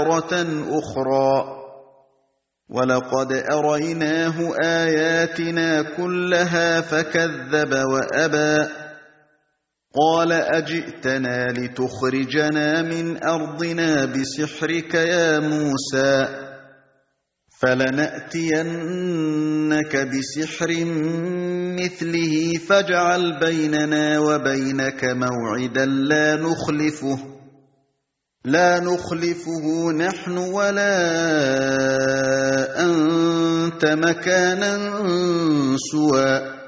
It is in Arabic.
مرة أخرى ولقد أريناه آياتنا كلها فكذب وأبى قال أجئتنا لتخرجنا من أرضنا بسحرك يا موسى فلنأتينك بسحر مثله فاجعل بيننا وبينك موعدا لا نخلفه نحن ولا أنت مكانا سوى